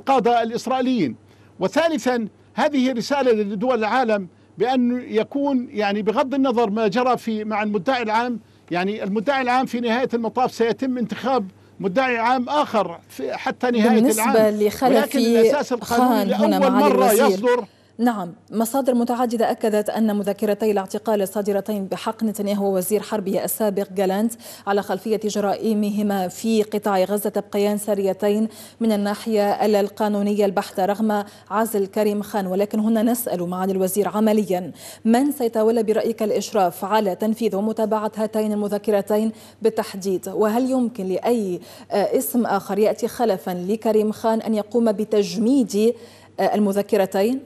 القادة الإسرائيليين. وثالثا هذه رسالة لدول العالم بأن يكون يعني بغض النظر ما جرى مع المدعي العام، يعني المدعي العام في نهاية المطاف سيتم انتخاب مدعي عام آخر حتى نهاية العام. بالنسبة لخلف خان هنا معالي الوزير، نعم، مصادر متعددة أكدت أن مذكرتي الاعتقال الصادرتين بحق نتنياهو وزير حربه السابق جالانت على خلفية جرائمهما في قطاع غزة تبقيان ساريتين من الناحية القانونية البحتة رغم عزل كريم خان. ولكن هنا نسأل معالي الوزير عمليا، من سيتولى برأيك الإشراف على تنفيذ ومتابعة هاتين المذكرتين بالتحديد؟ وهل يمكن لأي اسم آخر يأتي خلفا لكريم خان أن يقوم بتجميد المذكرتين؟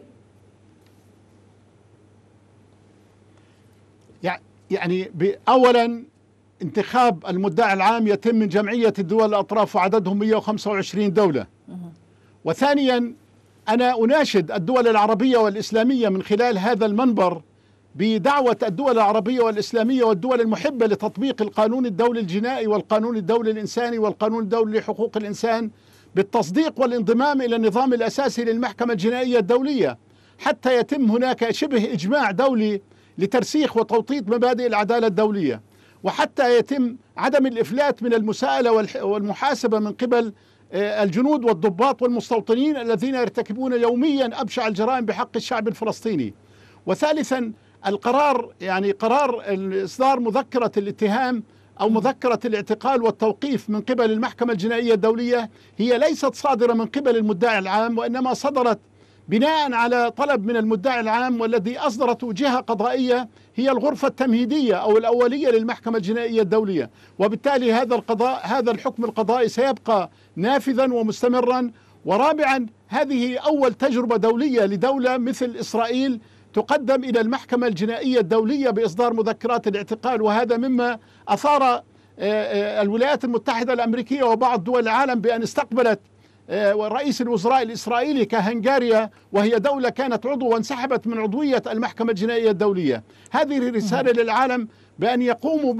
يعني أولا انتخاب المدعي العام يتم من جمعية الدول الأطراف وعددهم 125 دولة. وثانيا أنا أناشد الدول العربية والإسلامية من خلال هذا المنبر بدعوة الدول العربية والإسلامية والدول المحبة لتطبيق القانون الدولي الجنائي والقانون الدولي الإنساني والقانون الدولي لحقوق الإنسان بالتصديق والانضمام إلى النظام الأساسي للمحكمة الجنائية الدولية، حتى يتم هناك شبه إجماع دولي لترسيخ وتوطيد مبادئ العدالة الدولية، وحتى يتم عدم الإفلات من المساءلة والمحاسبة من قبل الجنود والضباط والمستوطنين الذين يرتكبون يوميا أبشع الجرائم بحق الشعب الفلسطيني. وثالثا القرار، يعني قرار إصدار مذكرة الاتهام أو مذكرة الاعتقال والتوقيف من قبل المحكمة الجنائية الدولية هي ليست صادرة من قبل المدعي العام، وإنما صدرت بناء على طلب من المدعي العام، والذي أصدرته جهة قضائية هي الغرفة التمهيدية أو الأولية للمحكمة الجنائية الدولية. وبالتالي هذا الحكم القضائي سيبقى نافذا ومستمرا. ورابعا هذه أول تجربة دولية لدولة مثل إسرائيل تقدم إلى المحكمة الجنائية الدولية بإصدار مذكرات الاعتقال، وهذا مما أثار الولايات المتحدة الأمريكية وبعض دول العالم بأن استقبلت ورئيس الوزراء الإسرائيلي كهنغاريا، وهي دولة كانت عضو وانسحبت من عضوية المحكمة الجنائية الدولية. هذه رسالة للعالم بأن يقوموا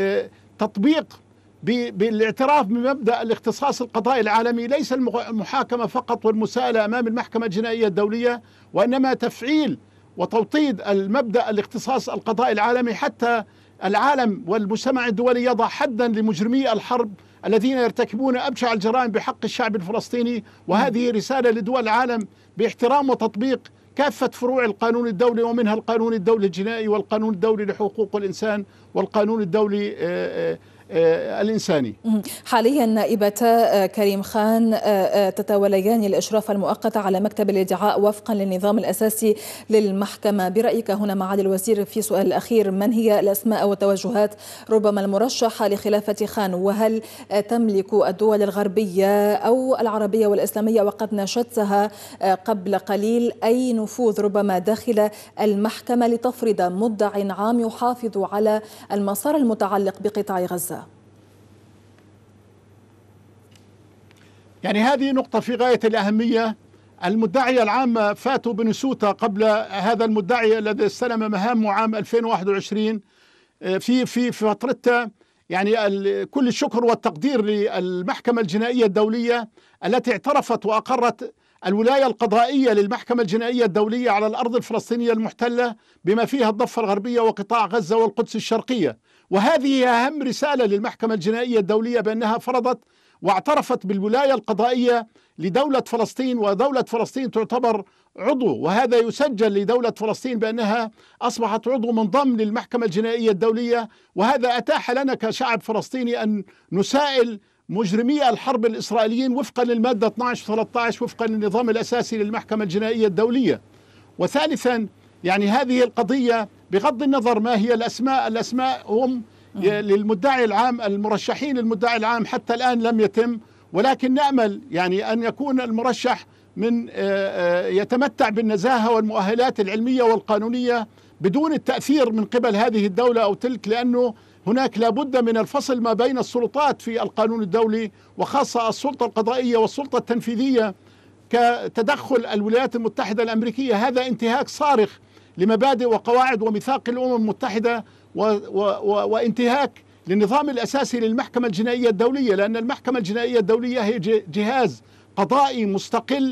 بتطبيق بالاعتراف بمبدأ الاختصاص القضائي العالمي، ليس المحاكمة فقط والمساءلة أمام المحكمة الجنائية الدولية، وإنما تفعيل وتوطيد المبدأ الاختصاص القضائي العالمي حتى العالم والمجتمع الدولي يضع حدا لمجرمي الحرب الذين يرتكبون أبشع الجرائم بحق الشعب الفلسطيني. وهذه رسالة لدول العالم باحترام وتطبيق كافة فروع القانون الدولي، ومنها القانون الدولي الجنائي والقانون الدولي لحقوق الإنسان والقانون الدولي الإنساني. حاليا نائبتا كريم خان تتوليان الإشراف المؤقت على مكتب الادعاء وفقا للنظام الأساسي للمحكمة. برأيك هنا معالي الوزير في سؤال الأخير، من هي الأسماء والتوجهات ربما المرشحة لخلافة خان؟ وهل تملك الدول الغربية أو العربية والإسلامية، وقد ناشدتها قبل قليل، أي نفوذ ربما داخل المحكمة لتفرض مدع عام يحافظ على المسار المتعلق بقطاع غزة؟ يعني هذه نقطة في غاية الأهمية. المدعية العامة فاتو بنسوتا قبل هذا المدعي الذي استلم مهامه عام 2021 في فترته، يعني كل الشكر والتقدير للمحكمة الجنائية الدولية التي اعترفت وأقرت الولاية القضائية للمحكمة الجنائية الدولية على الأرض الفلسطينية المحتلة بما فيها الضفة الغربية وقطاع غزة والقدس الشرقية. وهذه أهم رسالة للمحكمة الجنائية الدولية بأنها فرضت واعترفت بالولاية القضائية لدولة فلسطين، ودولة فلسطين تعتبر عضو، وهذا يسجل لدولة فلسطين بأنها أصبحت عضو منضم للمحكمة الجنائية الدولية. وهذا أتاح لنا كشعب فلسطيني أن نسائل مجرمي الحرب الإسرائيليين وفقا للمادة 12 و 13 وفقا للنظام الأساسي للمحكمة الجنائية الدولية. وثالثا يعني هذه القضية بغض النظر ما هي الأسماء هم للمدعي العام، المرشحين للمدعي العام حتى الآن لم يتم، ولكن نأمل يعني أن يكون المرشح من يتمتع بالنزاهة والمؤهلات العلمية والقانونية بدون التأثير من قبل هذه الدولة أو تلك، لأنه هناك لابد من الفصل ما بين السلطات في القانون الدولي، وخاصة السلطة القضائية والسلطة التنفيذية كتدخل الولايات المتحدة الأمريكية. هذا انتهاك صارخ لمبادئ وقواعد وميثاق الأمم المتحدة وانتهاك للنظام الأساسي للمحكمة الجنائية الدولية، لأن المحكمة الجنائية الدولية هي جهاز قضائي مستقل